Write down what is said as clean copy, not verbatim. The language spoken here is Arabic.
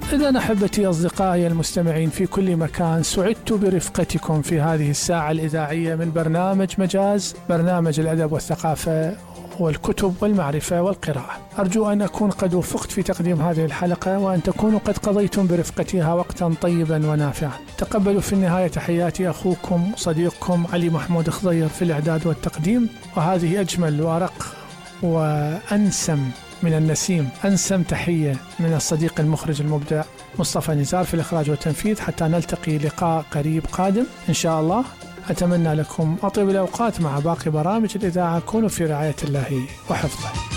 إذا أحبتي أصدقائي المستمعين في كل مكان، سعدت برفقتكم في هذه الساعة الإذاعية من برنامج مجاز، برنامج الأدب والثقافة والكتب والمعرفة والقراءة. أرجو أن أكون قد وفقت في تقديم هذه الحلقة، وأن تكونوا قد قضيتم برفقتها وقتا طيبا ونافعا. تقبلوا في النهاية تحياتي أخوكم صديقكم علي محمود خضير في الإعداد والتقديم، وهذه أجمل وأرق وأنسم من النسيم، أنسم تحية من الصديق المخرج المبدع مصطفى نزار في الإخراج والتنفيذ، حتى نلتقي لقاء قريب قادم إن شاء الله. أتمنى لكم أطيب الأوقات مع باقي برامج الإذاعة. كونوا في رعاية الله وحفظه.